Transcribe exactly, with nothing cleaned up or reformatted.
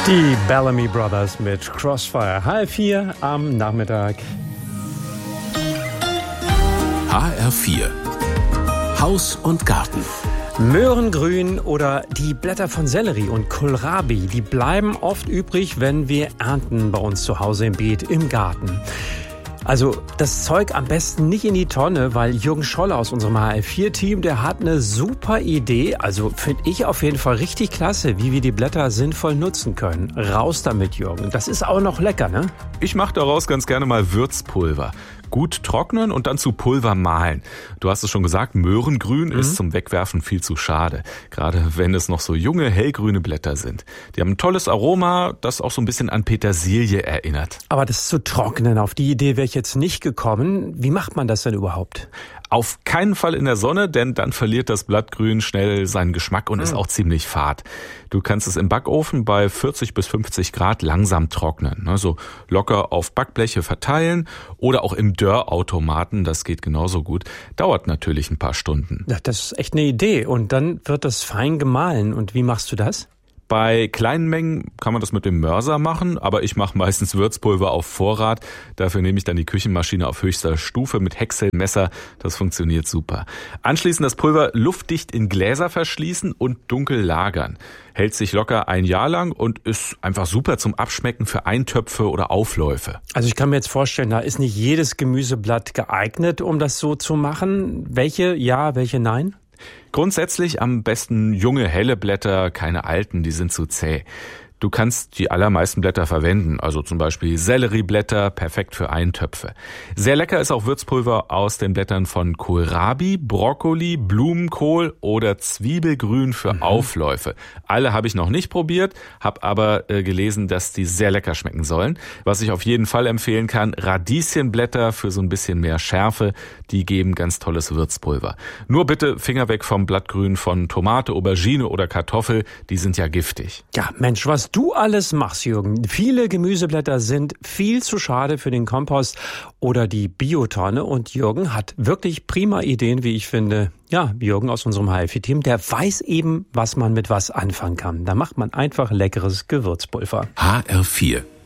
Die Bellamy Brothers mit Crossfire. Halb vier am Nachmittag. H R vier. Haus und Garten. Möhrengrün oder die Blätter von Sellerie und Kohlrabi, die bleiben oft übrig, wenn wir ernten bei uns zu Hause im Beet, im Garten. Also das Zeug am besten nicht in die Tonne, weil Jürgen Scholle aus unserem H R vier Team, der hat eine super Idee. Also finde ich auf jeden Fall richtig klasse, wie wir die Blätter sinnvoll nutzen können. Raus damit, Jürgen. Das ist auch noch lecker, ne? Ich mache daraus ganz gerne mal Würzpulver. Gut trocknen und dann zu Pulver mahlen. Du hast es schon gesagt, Möhrengrün mhm. ist zum Wegwerfen viel zu schade. Gerade wenn es noch so junge, hellgrüne Blätter sind. Die haben ein tolles Aroma, das auch so ein bisschen an Petersilie erinnert. Aber das zu trocknen, auf die Idee wäre ich jetzt nicht gekommen. Wie macht man das denn überhaupt? Auf keinen Fall in der Sonne, denn dann verliert das Blattgrün schnell seinen Geschmack und mhm. ist auch ziemlich fad. Du kannst es im Backofen bei vierzig bis fünfzig Grad langsam trocknen. Also locker auf Backbleche verteilen oder auch im Dörrautomaten, das geht genauso gut. Dauert natürlich ein paar Stunden. Ja, das ist echt eine Idee. Und dann wird das fein gemahlen. Und wie machst du das? Bei kleinen Mengen kann man das mit dem Mörser machen, aber ich mache meistens Würzpulver auf Vorrat. Dafür nehme ich dann die Küchenmaschine auf höchster Stufe mit Häckselmesser. Das funktioniert super. Anschließend das Pulver luftdicht in Gläser verschließen und dunkel lagern. Hält sich locker ein Jahr lang und ist einfach super zum Abschmecken für Eintöpfe oder Aufläufe. Also ich kann mir jetzt vorstellen, da ist nicht jedes Gemüseblatt geeignet, um das so zu machen. Welche ja, welche nein? Grundsätzlich am besten junge, helle Blätter, keine alten, die sind zu zäh. Du kannst die allermeisten Blätter verwenden, also zum Beispiel Sellerieblätter, perfekt für Eintöpfe. Sehr lecker ist auch Würzpulver aus den Blättern von Kohlrabi, Brokkoli, Blumenkohl oder Zwiebelgrün für mhm. Aufläufe. Alle habe ich noch nicht probiert, habe aber äh, gelesen, dass die sehr lecker schmecken sollen. Was ich auf jeden Fall empfehlen kann, Radieschenblätter für so ein bisschen mehr Schärfe, die geben ganz tolles Würzpulver. Nur bitte Finger weg vom Blattgrün von Tomate, Aubergine oder Kartoffel, die sind ja giftig. Ja, Mensch, was du alles machst, Jürgen. Viele Gemüseblätter sind viel zu schade für den Kompost oder die Biotonne. Und Jürgen hat wirklich prima Ideen, wie ich finde. Ja, Jürgen aus unserem H R vier Team, der weiß eben, was man mit was anfangen kann. Da macht man einfach leckeres Gewürzpulver. H R vier